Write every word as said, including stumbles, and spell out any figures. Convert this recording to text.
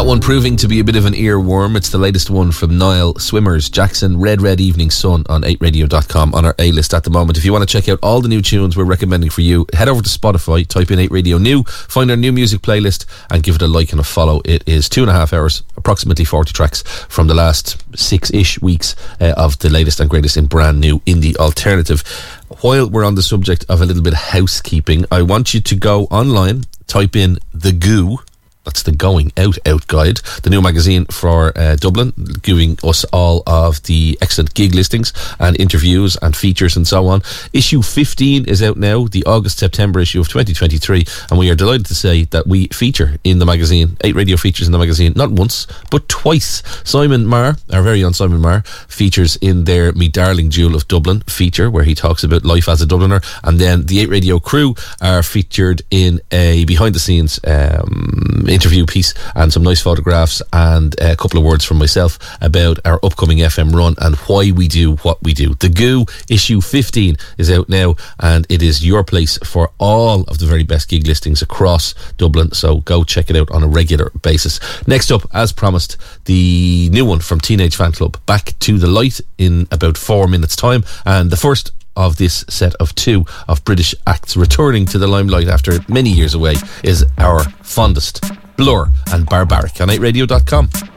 one proving to be a bit of an earworm. It's the latest one from Niall Swimmers Jackson, Red Red Evening Sun on eight radio dot com on our A-list at the moment. If you want to check out all the new tunes we're recommending for you, head over to Spotify, type in eight radio New, find our new music playlist and give it a like and a follow. It is two and a half hours, approximately forty tracks from the last six-ish weeks uh, of the latest and greatest in brand new indie alternative. While we're on the subject of a little bit of housekeeping, I want you to go online, type in The Goo. That's the Going Out Out Guide, the new magazine for uh, Dublin, giving us all of the excellent gig listings and interviews and features and so on. Issue fifteen is out now, the August-September issue of twenty twenty-three, and we are delighted to say that we feature in the magazine, eight Radio features in the magazine, not once, but twice. Simon Marr, our very own Simon Marr, features in their Me Darling Jewel of Dublin feature, where he talks about life as a Dubliner, and then the eight Radio crew are featured in a behind-the-scenes um, interview piece and some nice photographs and a couple of words from myself about our upcoming F M run and why we do what we do. The Goo issue fifteen is out now, and it is your place for all of the very best gig listings across Dublin, so go check it out on a regular basis. Next up, as promised, the new one from Teenage Fan Club, Back to the Light, in about four minutes time, and the first of this set of two of British acts returning to the limelight after many years away is our fondest, Blur and Barbaric on eight radio dot com.